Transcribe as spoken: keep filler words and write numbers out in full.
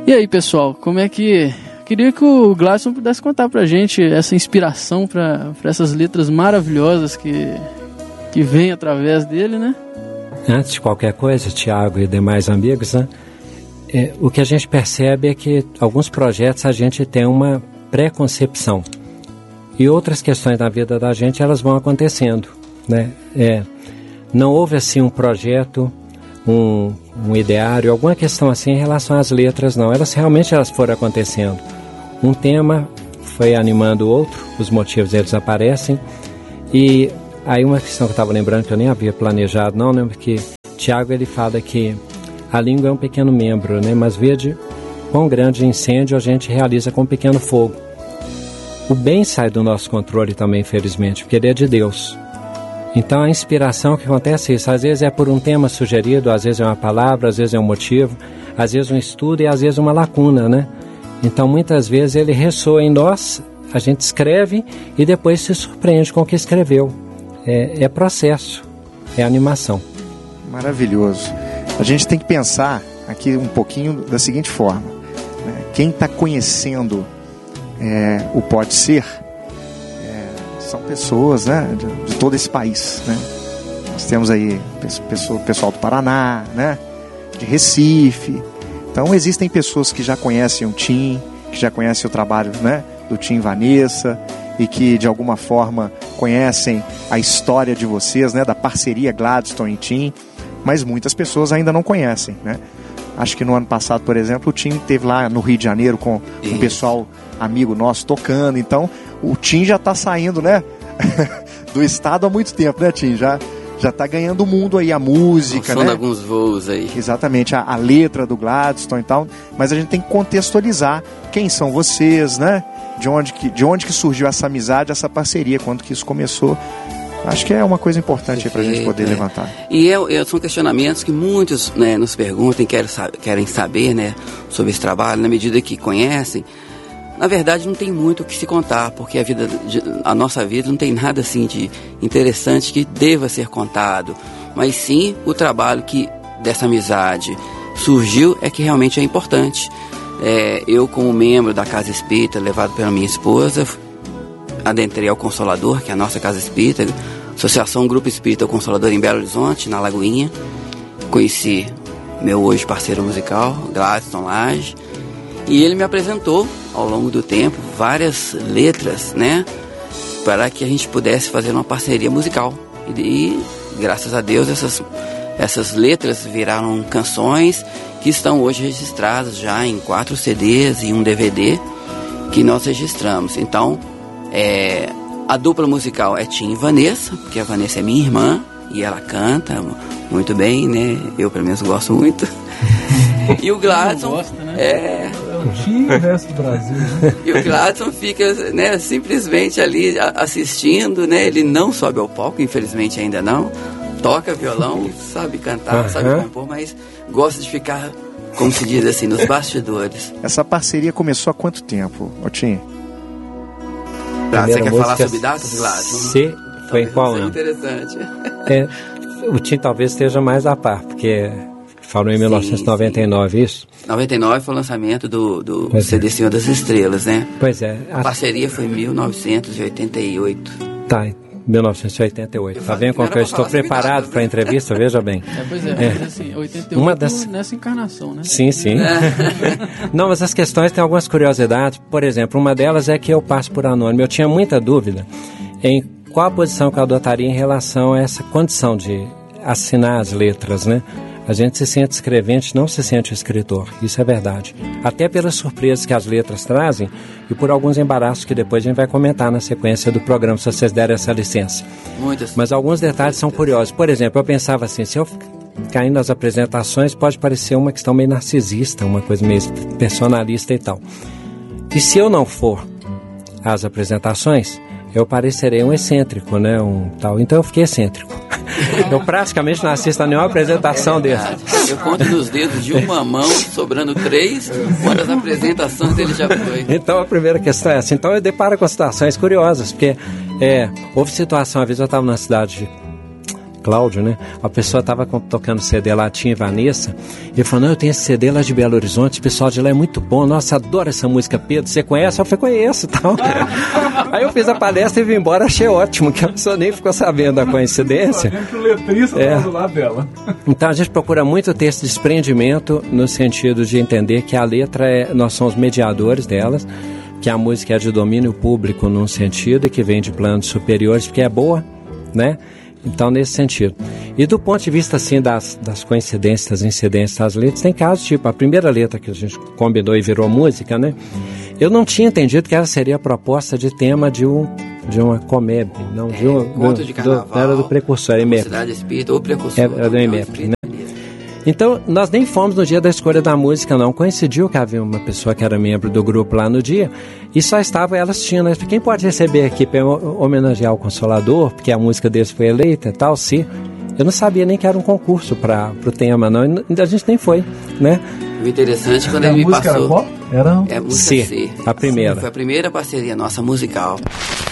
E aí, pessoal, como é que... Queria que o Gladson pudesse contar pra gente essa inspiração para essas letras maravilhosas que, que vêm através dele, né? Antes de qualquer coisa, Tiago e demais amigos, né? É, o que a gente percebe é que alguns projetos a gente tem uma pré-concepção e outras questões na vida da gente, elas vão acontecendo, né? É, não houve assim um projeto, um, um ideário, alguma questão assim em relação às letras, não. Elas realmente elas foram acontecendo. Um tema foi animando o outro, os motivos eles aparecem. E aí uma questão que eu estava lembrando, que eu nem havia planejado, não, né? Porque Tiago ele fala que a língua é um pequeno membro, né? Mas veja quão grande incêndio a gente realiza com um pequeno fogo. O bem sai do nosso controle também, infelizmente, porque ele é de Deus. Então a inspiração que acontece é isso. Às vezes é por um tema sugerido, às vezes é uma palavra, às vezes é um motivo, às vezes um estudo e às vezes uma lacuna, né? Então, muitas vezes ele ressoa em nós, a gente escreve e depois se surpreende com o que escreveu. É, é processo, é animação. Maravilhoso. A gente tem que pensar aqui um pouquinho da seguinte forma, né? Quem está conhecendo é, o Pode Ser é, são pessoas, né, de, de todo esse país, né? Nós temos aí pessoa, pessoal do Paraná, né, de Recife. Então existem pessoas que já conhecem o Tim, que já conhecem o trabalho, né, do Tim e Vanessa, e que de alguma forma conhecem a história de vocês, né, da parceria Gladstone e Tim, mas muitas pessoas ainda não conhecem, né? Acho que no ano passado, por exemplo, o Tim esteve lá no Rio de Janeiro com um pessoal amigo nosso tocando. Então o Tim já está saindo, né, do estado há muito tempo, né, Tim? Já já está ganhando o mundo aí, a música, né? alguns voos aí. Exatamente, a, a letra do Gladstone e tal. Mas a gente tem que contextualizar quem são vocês, né? De onde que, de onde que surgiu essa amizade, essa parceria, quando que isso começou. Acho que é uma coisa importante para a gente poder é. levantar. E é, é, são questionamentos que muitos, né, nos perguntam, querem, querem saber, né, sobre esse trabalho, na medida que conhecem. Na verdade, não tem muito o que se contar, porque a, vida, a nossa vida não tem nada assim de interessante que deva ser contado. Mas sim, o trabalho que dessa amizade surgiu é que realmente é importante. É, eu, como membro da Casa Espírita, levado pela minha esposa, adentrei ao Consolador, que é a nossa Casa Espírita, Associação Grupo Espírita Consolador em Belo Horizonte, na Lagoinha. Conheci meu hoje parceiro musical, Gladstone Lage, e ele me apresentou ao longo do tempo várias letras, né, para que a gente pudesse fazer uma parceria musical. E, e graças a Deus essas, essas letras viraram canções que estão hoje registradas já em quatro C Ds e um D V D que nós registramos. Então é, a dupla musical é Tim e Vanessa, porque a Vanessa é minha irmã e ela canta muito bem, né? Eu pelo menos gosto muito. E o Gladstone gosta, né? é... é o Tim e o resto do Brasil, né? E o Gladstone fica, né, simplesmente ali assistindo, né? Ele não sobe ao palco, infelizmente ainda não. Toca violão, sabe cantar, uhum. sabe compor, mas gosta de ficar, como se diz assim, nos bastidores. Essa parceria começou há quanto tempo, ô Tim? Ah, você quer falar sobre datas, Gladstone? Se foi em qual ano? Interessante. É, o Tim talvez esteja mais a par, porque falou em sim, mil novecentos e noventa e nove, sim. Isso? noventa e nove foi o lançamento do, do C D Senhor das Estrelas, né? Pois é. A, a parceria foi em mil novecentos e oitenta e oito. Tá, mil novecentos e oitenta e oito. Tá vendo como que eu estou preparado para a entrevista? Veja bem. É, pois é, é. Mas assim, oitenta e oito uma das... nessa encarnação, né? Sim, sim. É. Não, mas as questões têm algumas curiosidades. Por exemplo, uma delas é que eu passo por anônimo. Eu tinha muita dúvida em qual a posição que eu adotaria em relação a essa condição de assinar as letras, né? A gente se sente escrevente, não se sente escritor. Isso é verdade. Até pelas surpresas que as letras trazem e por alguns embaraços que depois a gente vai comentar na sequência do programa, se vocês derem essa licença. Muitas. Mas alguns detalhes são curiosos. Por exemplo, eu pensava assim, se eu cair nas apresentações, pode parecer uma questão meio narcisista, uma coisa meio personalista e tal. E se eu não for às apresentações, eu parecerei um excêntrico, né? Um tal. Então eu fiquei excêntrico. Eu praticamente não assisto a nenhuma apresentação é desse. Eu conto nos dedos de uma mão, sobrando três, quantas apresentações ele já foi. Então a primeira questão é essa. Então eu deparo com situações curiosas, porque é, houve situação, às vezes eu estava na cidade Cláudio, né? A pessoa estava tocando C D lá, tinha Vanessa, e ele falou, não, eu tenho esse C D lá de Belo Horizonte, o pessoal de lá é muito bom, nossa, adoro essa música, Pedro, você conhece? Eu falei, conheço, tal. Aí eu fiz a palestra e vim embora, achei ótimo, que a pessoa nem ficou sabendo da coincidência. Que o letrista é. do lado dela. Então a gente procura muito ter esse desprendimento no sentido de entender que a letra, é, nós somos mediadores delas, que a música é de domínio público num sentido e que vem de planos superiores, porque é boa, né? Então, nesse sentido. E do ponto de vista, assim, das, das coincidências, das incidências das letras, tem casos, tipo, a primeira letra que a gente combinou e virou música, né? Eu não tinha entendido que ela seria a proposta de tema de um de uma comédia, não, é, de um... Conto do, de Carnaval. Do, era do precursor, M E P. Cidade Espírita ou precursor. É, é do M E P, né? Então, nós nem fomos no dia da escolha da música, não. Coincidiu que havia uma pessoa que era membro do grupo lá no dia e só estava ela assistindo. Né? Quem pode receber aqui para homenagear o Consolador, porque a música deles foi eleita e tal, sim. Eu não sabia nem que era um concurso para o tema, não. A gente nem foi, né? O interessante quando e ele a me música passou... Era qual? Era é a música C, C. a primeira. Foi a primeira parceria nossa musical.